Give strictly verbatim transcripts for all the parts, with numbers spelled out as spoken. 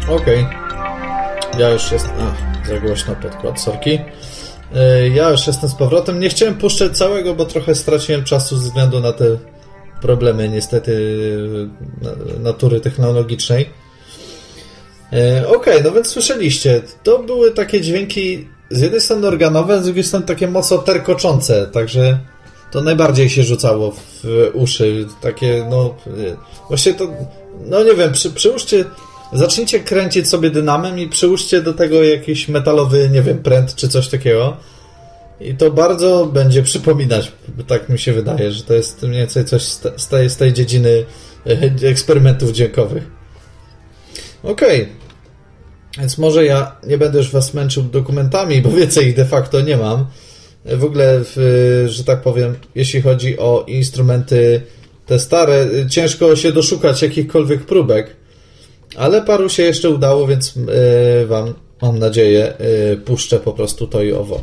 Okej. Okay. Ja już jestem... Ach, za głośno podkład, sorki. Ja już jestem z powrotem. Nie chciałem puszczać całego, bo trochę straciłem czasu ze względu na te problemy niestety natury technologicznej. Okej, okay, no więc słyszeliście. To były takie dźwięki z jednej strony organowe, z drugiej strony takie mocno terkoczące, także to najbardziej się rzucało w uszy. Takie, no... Właśnie to... No nie wiem, przy, przyłóżcie... Zacznijcie kręcić sobie dynamem i przyłóżcie do tego jakiś metalowy, nie wiem, pręt czy coś takiego. I to bardzo będzie przypominać, tak mi się wydaje, że to jest mniej więcej coś z tej, z tej dziedziny eksperymentów dźwiękowych. Okej. Okay. Więc może ja nie będę już was męczył dokumentami, bo więcej ich de facto nie mam. W ogóle, w, że tak powiem, jeśli chodzi o instrumenty te stare, ciężko się doszukać jakichkolwiek próbek. Ale paru się jeszcze udało, więc yy, wam, mam nadzieję, yy, puszczę po prostu to i owo.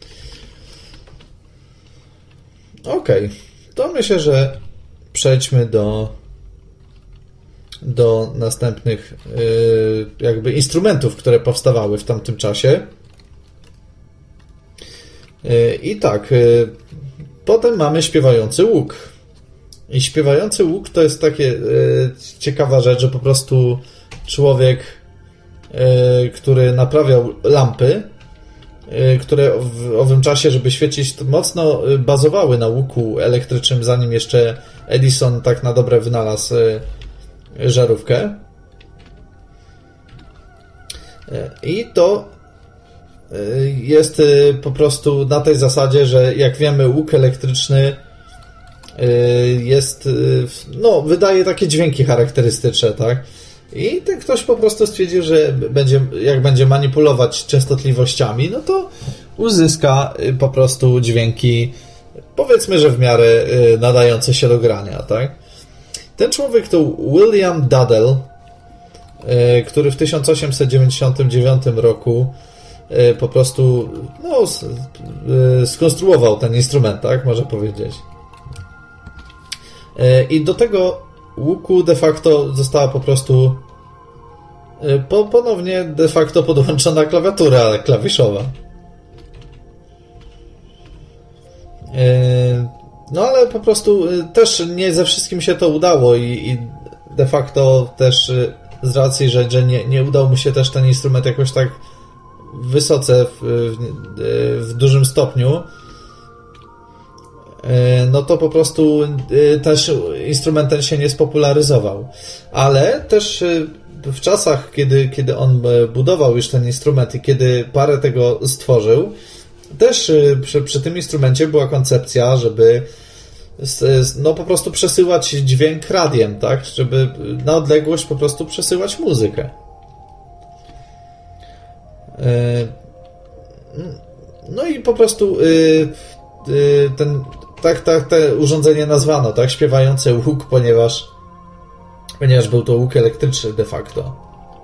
Okej, okay. To myślę, że przejdźmy do do następnych yy, jakby instrumentów, które powstawały w tamtym czasie. Yy, I tak, yy, potem mamy śpiewający łuk. I śpiewający łuk to jest takie yy, ciekawa rzecz, że po prostu człowiek, yy, który naprawiał lampy, yy, które w owym czasie, żeby świecić, mocno bazowały na łuku elektrycznym, zanim jeszcze Edison tak na dobre wynalazł yy, żarówkę. Yy, I to yy, jest yy, po prostu na tej zasadzie, że jak wiemy, łuk elektryczny jest, no, wydaje takie dźwięki charakterystyczne, tak? I ten ktoś po prostu stwierdził, że będzie, jak będzie manipulować częstotliwościami, no to uzyska po prostu dźwięki, powiedzmy, że w miarę nadające się do grania, tak? Ten człowiek to William Duddell, który w tysiąc osiemset dziewięćdziesiątym dziewiątym roku po prostu, no, skonstruował ten instrument, tak? Można powiedzieć. I do tego łuku de facto została po prostu po, ponownie de facto podłączona klawiatura klawiszowa. No ale po prostu też nie ze wszystkim się to udało i, i de facto też z racji, że, że nie, nie udał mu się też ten instrument jakoś tak wysoce w, w, w dużym stopniu, no to po prostu też instrument ten się nie spopularyzował. Ale też w czasach, kiedy, kiedy on budował już ten instrument i kiedy parę tego stworzył, też przy, przy tym instrumencie była koncepcja, żeby no po prostu przesyłać dźwięk radiem, tak? Żeby na odległość po prostu przesyłać muzykę. No i po prostu ten Tak, tak, te urządzenie nazwano, tak, śpiewający łuk, ponieważ ponieważ był to łuk elektryczny de facto.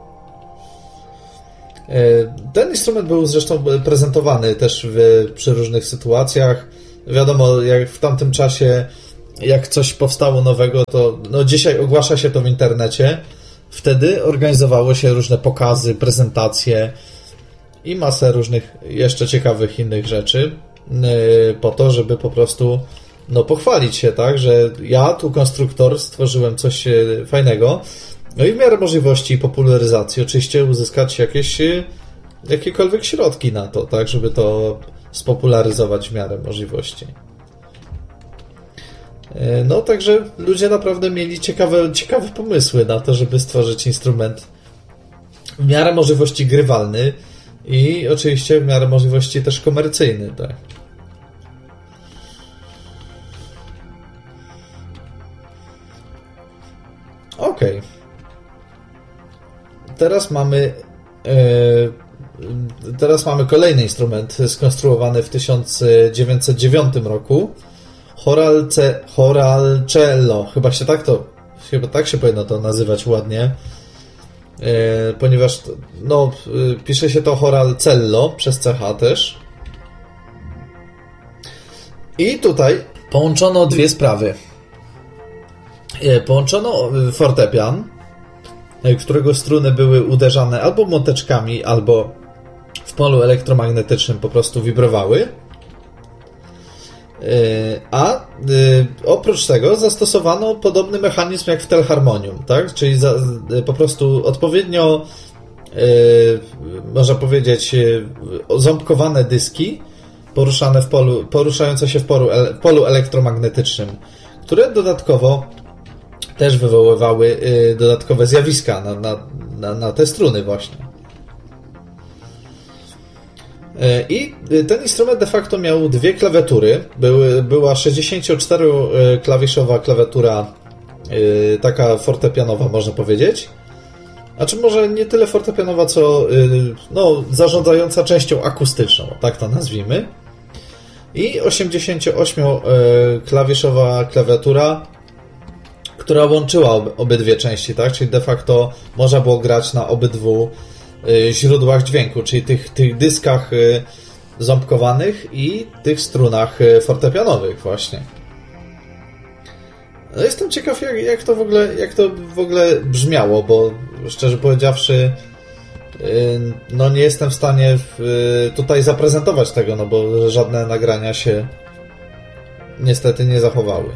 Ten instrument był zresztą prezentowany też w, przy różnych sytuacjach. Wiadomo, jak w tamtym czasie, jak coś powstało nowego, to no dzisiaj ogłasza się to w internecie. Wtedy organizowało się różne pokazy, prezentacje i masę różnych jeszcze ciekawych innych rzeczy, po to, żeby po prostu no pochwalić się, tak, że ja tu konstruktor stworzyłem coś fajnego, no i w miarę możliwości i popularyzacji oczywiście uzyskać jakieś jakiekolwiek środki na to, tak, żeby to spopularyzować w miarę możliwości. No także ludzie naprawdę mieli ciekawe, ciekawe pomysły na to, żeby stworzyć instrument w miarę możliwości grywalny i oczywiście w miarę możliwości też komercyjny, tak. Okej. Okay. Teraz mamy yy, teraz mamy kolejny instrument skonstruowany w tysiąc dziewięćset dziewiątym roku. Horalce, Horalcello. Chyba się tak to chyba tak się powinno to nazywać ładnie. Yy, ponieważ no, yy, pisze się to Horalcello przez C H też. I tutaj połączono dwie sprawy. Połączono fortepian którego struny były uderzane albo młoteczkami, albo w polu elektromagnetycznym po prostu wibrowały. A oprócz tego zastosowano podobny mechanizm jak w telharmonium, tak? Czyli za, po prostu odpowiednio, można powiedzieć, ząbkowane dyski poruszane w polu, poruszające się w polu, w polu elektromagnetycznym, które dodatkowo też wywoływały dodatkowe zjawiska na, na, na, na te struny właśnie. I ten instrument de facto miał dwie klawiatury. Były, była sześćdziesięcioczteroklawiszowa klawiatura, taka fortepianowa, można powiedzieć. A czy może nie tyle fortepianowa, co no, zarządzająca częścią akustyczną, tak to nazwijmy. I osiemdziesięcioośmioklawiszowa klawiatura, która łączyła ob- obydwie części, tak? Czyli de facto można było grać na obydwu źródłach dźwięku, czyli tych, tych dyskach ząbkowanych i tych strunach fortepianowych właśnie. No jestem ciekaw, jak, jak to w ogóle, jak to w ogóle brzmiało, bo szczerze powiedziawszy, no nie jestem w stanie tutaj zaprezentować tego, no bo żadne nagrania się niestety nie zachowały.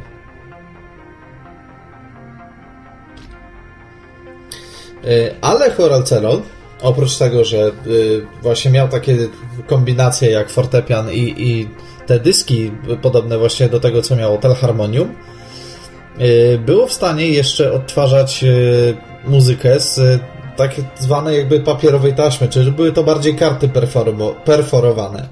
Ale Horalcello, oprócz tego, że właśnie miał takie kombinacje jak fortepian i, i te dyski podobne właśnie do tego, co miało telharmonium, było w stanie jeszcze odtwarzać muzykę z tak zwanej jakby papierowej taśmy, czyli były to bardziej karty perforowane.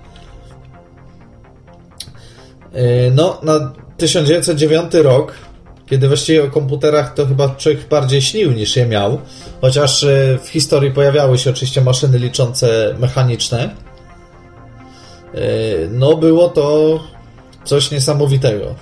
No, na tysiąc dziewięćset dziewiąty rok, kiedy właściwie o komputerach to chyba człowiek bardziej śnił niż je miał, chociaż w historii pojawiały się oczywiście maszyny liczące mechaniczne, no było to coś niesamowitego.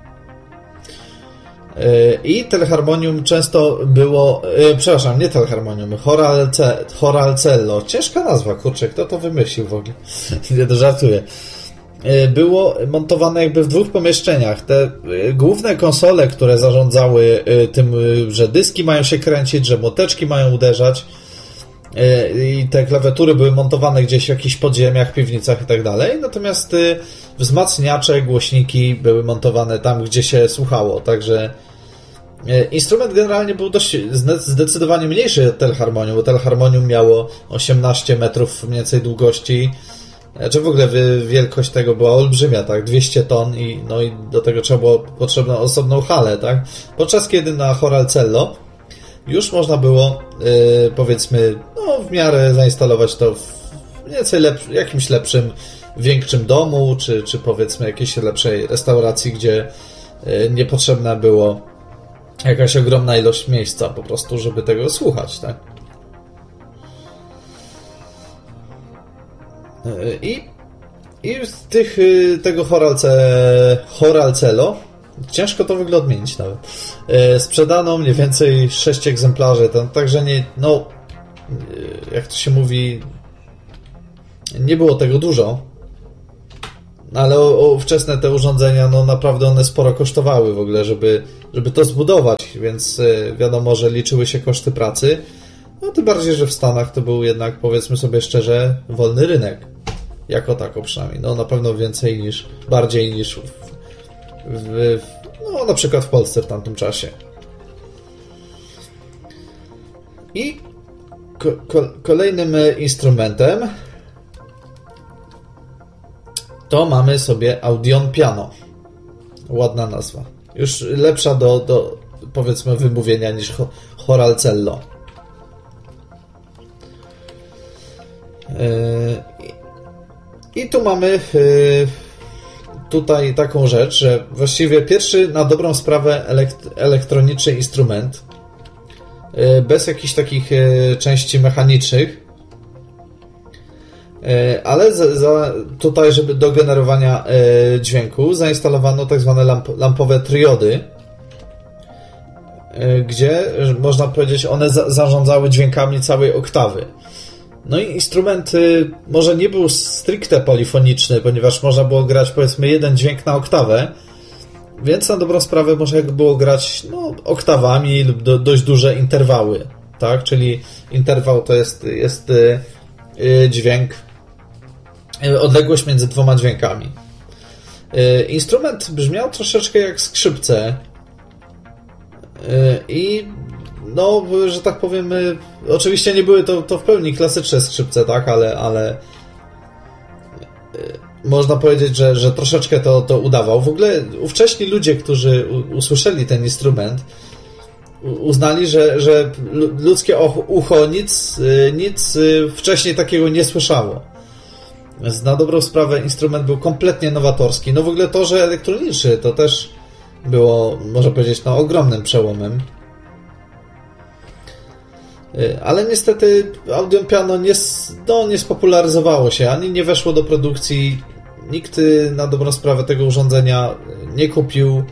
I telharmonium często było, przepraszam, nie telharmonium, Horalce, Horalcello, ciężka nazwa, kurczę, kto to wymyślił w ogóle? Nie, to żartuję. Było montowane jakby w dwóch pomieszczeniach. Te główne konsole, które zarządzały tym, że dyski mają się kręcić, że młoteczki mają uderzać i te klawiatury były montowane gdzieś w jakichś podziemiach, piwnicach i tak dalej, natomiast wzmacniacze, głośniki były montowane tam, gdzie się słuchało, także instrument generalnie był dość zdecydowanie mniejszy od telharmonium, bo telharmonium miało osiemnaście metrów mniej więcej długości. Znaczy w ogóle wielkość tego była olbrzymia, tak? dwieście ton i, no i do tego trzeba było potrzebną osobną halę, tak? Podczas kiedy na Horalcello już można było, yy, powiedzmy, no w miarę zainstalować to w nieco lep- jakimś lepszym, większym domu, czy, czy powiedzmy jakiejś lepszej restauracji, gdzie yy, niepotrzebna było jakaś ogromna ilość miejsca po prostu, żeby tego słuchać, tak? I, i z tych, tego Horalce, Horalcello, ciężko to w ogóle odmienić nawet, sprzedano mniej więcej sześć egzemplarzy, to, także nie, no, jak to się mówi, nie było tego dużo, ale o, o wczesne te urządzenia, no naprawdę one sporo kosztowały w ogóle, żeby, żeby to zbudować, więc wiadomo, że liczyły się koszty pracy. No tym bardziej, że w Stanach to był jednak, powiedzmy sobie szczerze, wolny rynek. Jako tako przynajmniej. No na pewno więcej niż, bardziej niż w, w, no na przykład w Polsce w tamtym czasie. I ko, ko, kolejnym instrumentem to mamy sobie Audion Piano. Ładna nazwa. Już lepsza do, do powiedzmy wymówienia niż Horalcello. I tu mamy tutaj taką rzecz, że właściwie pierwszy na dobrą sprawę elektroniczny instrument bez jakichś takich części mechanicznych, ale za, za, tutaj, żeby do generowania dźwięku zainstalowano tak zwane lamp, lampowe triody, gdzie można powiedzieć one za, zarządzały dźwiękami całej oktawy. No i instrument y, może nie był stricte polifoniczny, ponieważ można było grać powiedzmy jeden dźwięk na oktawę, więc na dobrą sprawę można było grać no, oktawami lub do, dość duże interwały tak? Czyli interwał to jest, jest dźwięk, odległość między dwoma dźwiękami. Instrument brzmiał troszeczkę jak skrzypce i no, że tak powiem, oczywiście nie były to, to w pełni klasyczne skrzypce, tak, ale, ale można powiedzieć, że, że troszeczkę to, to udawał. W ogóle ówcześni ludzie, którzy usłyszeli ten instrument, uznali, że, że ludzkie ucho nic, nic wcześniej takiego nie słyszało. Więc na dobrą sprawę instrument był kompletnie nowatorski. No w ogóle to, że elektroniczny, to też było, można powiedzieć, no, ogromnym przełomem. Ale niestety Audion Piano nie, no, nie spopularyzowało się, ani nie weszło do produkcji. Nikt na dobrą sprawę tego urządzenia nie kupił.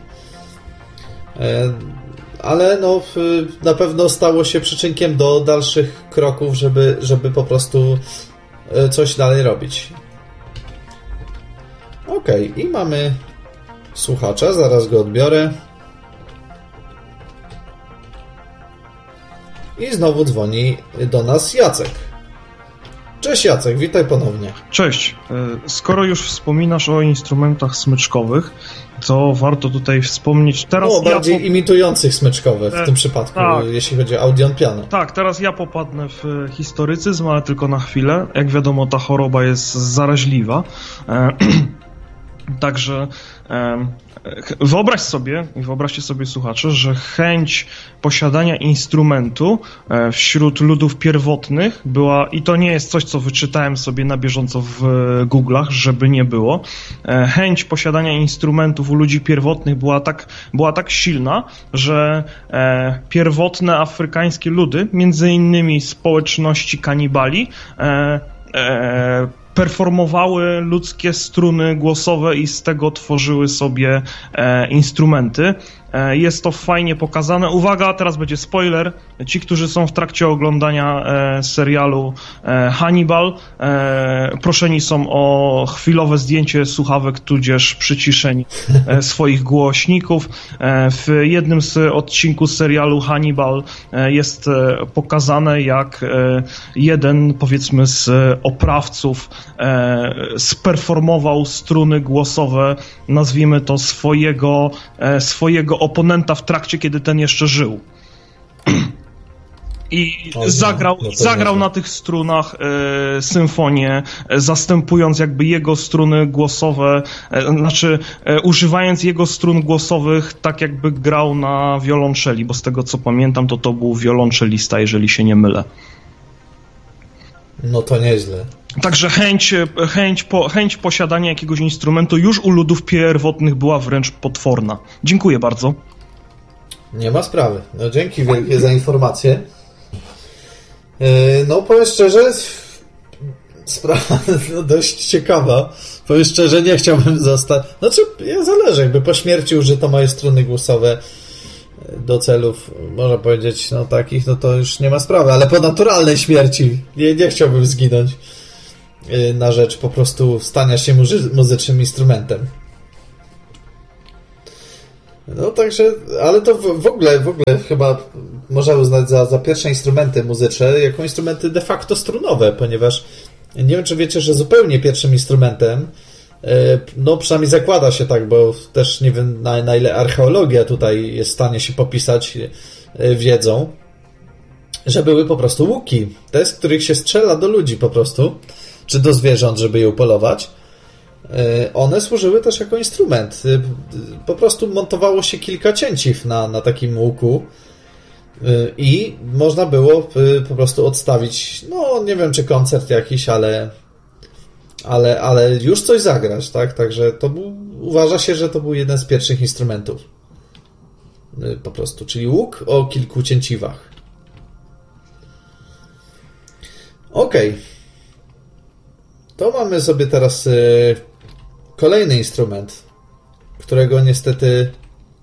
Ale no, na pewno stało się przyczynkiem do dalszych kroków, żeby, żeby po prostu coś dalej robić. Ok, i mamy słuchacza, zaraz go odbiorę. I znowu dzwoni do nas Jacek. Cześć Jacek, witaj ponownie. Cześć. Skoro już wspominasz o instrumentach smyczkowych, to warto tutaj wspomnieć teraz... O, bardziej ja po... imitujących smyczkowe w e, tym przypadku, tak. jeśli chodzi o Audion Piano. Tak, teraz ja popadnę w historycyzm, ale tylko na chwilę. Jak wiadomo, ta choroba jest zaraźliwa. E, Także e, wyobraź sobie, i wyobraźcie sobie słuchacze, że chęć posiadania instrumentu e, wśród ludów pierwotnych była, i to nie jest coś, co wyczytałem sobie na bieżąco w Google'ach, żeby nie było, e, chęć posiadania instrumentów u ludzi pierwotnych była tak, była tak silna, że e, pierwotne afrykańskie ludy, między innymi społeczności kanibali, e, e, performowały ludzkie struny głosowe i z tego tworzyły sobie e, instrumenty. E, jest to fajnie pokazane. Uwaga, teraz będzie spoiler. Ci, którzy są w trakcie oglądania e, serialu e, Hannibal, e, proszeni są o chwilowe zdjęcie słuchawek, tudzież przyciszenie e, swoich głośników. E, w jednym z odcinków serialu Hannibal e, jest e, pokazane, jak e, jeden, powiedzmy, z oprawców e, sperformował struny głosowe, nazwijmy to swojego, e, swojego oponenta w trakcie, kiedy ten jeszcze żył. I o, zagrał, no zagrał na tych strunach e, symfonię, e, zastępując jakby jego struny głosowe, e, znaczy e, używając jego strun głosowych tak jakby grał na wiolonczeli, bo z tego co pamiętam, to to był wiolonczelista, jeżeli się nie mylę. No to nieźle. Także chęć, chęć, po, chęć posiadania jakiegoś instrumentu już u ludów pierwotnych była wręcz potworna. Dziękuję bardzo. Nie ma sprawy. No dzięki wielkie za informację. No powiem szczerze, sprawa no, dość ciekawa. Powiem szczerze, nie chciałbym zostać... Znaczy, ja zależy, jakby po śmierci użyto moje struny głosowe do celów, można powiedzieć, no takich, no to już nie ma sprawy, ale po naturalnej śmierci nie, nie chciałbym zginąć na rzecz po prostu stania się muzy- muzycznym instrumentem. No także, ale to w, w ogóle, w ogóle chyba można uznać za, za pierwsze instrumenty muzyczne jako instrumenty de facto strunowe, ponieważ nie wiem, czy wiecie, że zupełnie pierwszym instrumentem, no przynajmniej zakłada się tak, bo też nie wiem, na, na ile archeologia tutaj jest w stanie się popisać wiedzą, że były po prostu łuki, te, z których się strzela do ludzi po prostu, czy do zwierząt, żeby je upolować. One służyły też jako instrument. Po prostu montowało się kilka cięciw na, na takim łuku i można było po prostu odstawić, no nie wiem, czy koncert jakiś, ale ale, ale już coś zagrać, tak? Także to był, uważa się, że to był jeden z pierwszych instrumentów. Po prostu, czyli łuk o kilku cięciwach. Okej. Okay. To mamy sobie teraz y, kolejny instrument, którego niestety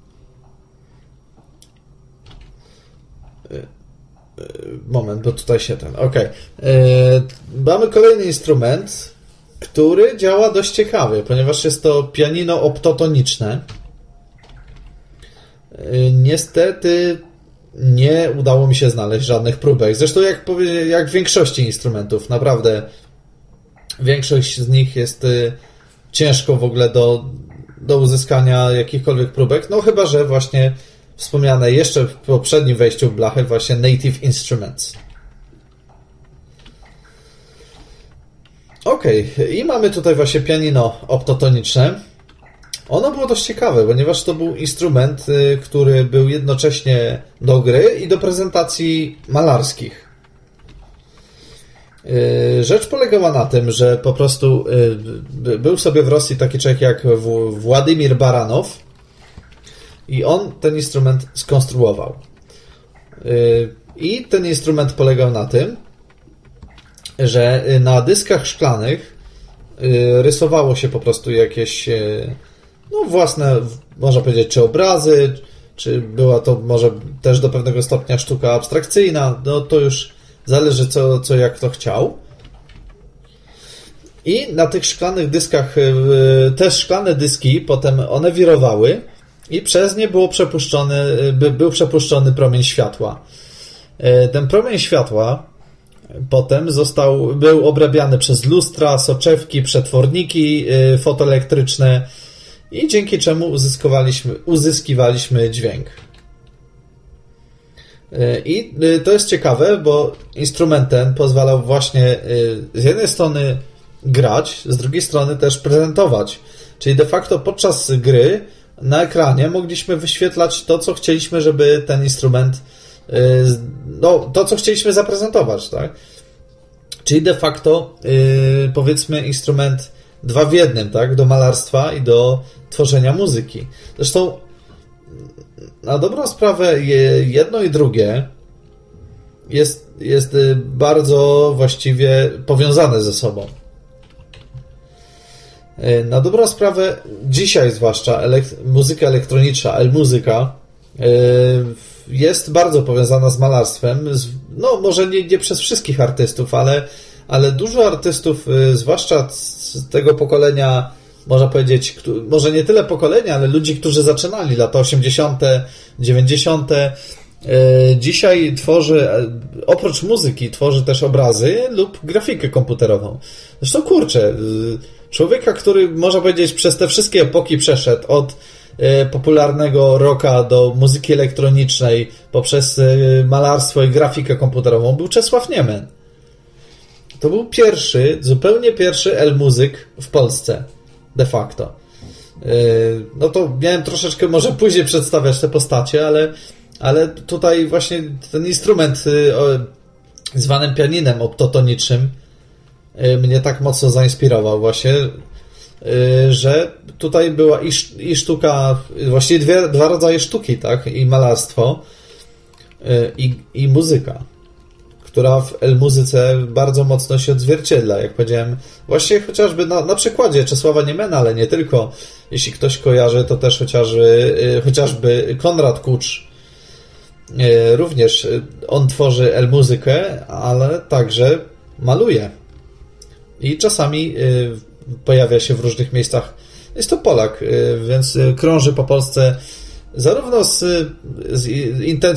y, y, moment, bo tutaj się ten... Okej. Okay. Y, mamy kolejny instrument, który działa dość ciekawie, ponieważ jest to pianino optotoniczne. Y, niestety nie udało mi się znaleźć żadnych próbek. Zresztą jak, powie, jak w większości instrumentów, naprawdę większość z nich jest y, ciężko w ogóle do, do uzyskania jakichkolwiek próbek, no chyba że właśnie wspomniane jeszcze w poprzednim wejściu blachy właśnie Native Instruments. Okej, okay. I mamy tutaj właśnie pianino optotoniczne. Ono było dość ciekawe, ponieważ to był instrument, który był jednocześnie do gry i do prezentacji malarskich. Rzecz polegała na tym, że po prostu był sobie w Rosji taki człowiek jak Władimir Baranow i on ten instrument skonstruował. I ten instrument polegał na tym, że na dyskach szklanych rysowało się po prostu jakieś no własne, można powiedzieć, czy obrazy, czy była to może też do pewnego stopnia sztuka abstrakcyjna, no to już zależy co, co jak kto chciał. I na tych szklanych dyskach, te szklane dyski potem one wirowały i przez nie było przepuszczony, był przepuszczony promień światła. Ten promień światła potem został, był obrabiany przez lustra, soczewki, przetworniki fotoelektryczne i dzięki czemu uzyskiwaliśmy, uzyskiwaliśmy dźwięk. I to jest ciekawe, bo instrument ten pozwalał właśnie z jednej strony grać, z drugiej strony też prezentować. Czyli de facto podczas gry na ekranie mogliśmy wyświetlać to, co chcieliśmy, żeby ten instrument, no, to, co chcieliśmy zaprezentować, tak? Czyli de facto, powiedzmy, instrument dwa w jednym, tak? Do malarstwa i do tworzenia muzyki. Zresztą na dobrą sprawę jedno i drugie jest, jest bardzo właściwie powiązane ze sobą. Na dobrą sprawę dzisiaj zwłaszcza elekt- muzyka elektroniczna, el-muzyka jest bardzo powiązana z malarstwem, z, no może nie, nie przez wszystkich artystów, ale, ale dużo artystów, zwłaszcza z tego pokolenia, można powiedzieć, może nie tyle pokolenia, ale ludzi, którzy zaczynali lata osiemdziesiąte, dziewięćdziesiąte. Dzisiaj tworzy, oprócz muzyki, tworzy też obrazy lub grafikę komputerową. Zresztą kurczę, człowieka, który można powiedzieć przez te wszystkie epoki przeszedł od popularnego rocka do muzyki elektronicznej poprzez malarstwo i grafikę komputerową był Czesław Niemen. To był pierwszy, zupełnie pierwszy el-muzyk w Polsce. De facto. No to miałem troszeczkę może później przedstawiać te postacie, ale, ale tutaj właśnie ten instrument zwanym pianinem optotonicznym mnie tak mocno zainspirował właśnie, że tutaj była i, i sztuka, właściwie dwie, dwa rodzaje sztuki, tak? I malarstwo i, i muzyka, która w el-muzyce bardzo mocno się odzwierciedla, jak powiedziałem, właśnie chociażby na, na przykładzie Czesława Niemena, ale nie tylko. Jeśli ktoś kojarzy, to też chociażby, chociażby Konrad Kucz. Również on tworzy el-muzykę, ale także maluje. I czasami pojawia się w różnych miejscach. Jest to Polak, więc krąży po Polsce zarówno z, z intencją